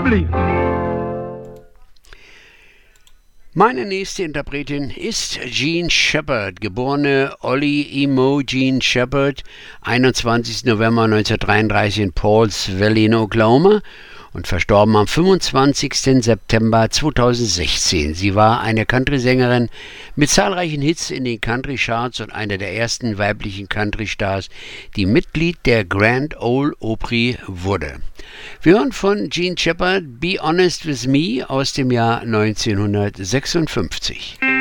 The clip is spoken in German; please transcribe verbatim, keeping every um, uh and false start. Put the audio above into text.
believe. Meine nächste Interpretin ist Jean Shepard, geborene Ollie Emo Jean Shepard, einundzwanzigsten November neunzehnhundertdreiunddreißig in Pauls Valley in Oklahoma und verstorben am fünfundzwanzigsten September zweitausendsechzehn. Sie war eine Country-Sängerin mit zahlreichen Hits in den Country-Charts und eine der ersten weiblichen Country-Stars, die Mitglied der Grand Ole Opry wurde. Wir hören von Jean Shepard Be Honest With Me aus dem Jahr neunzehnhundertsechsundfünfzig.